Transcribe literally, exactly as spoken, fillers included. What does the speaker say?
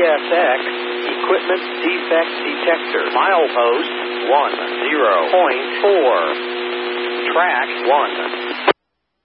S X Equipment Defect Detector. Milepost one zero point four. Track one.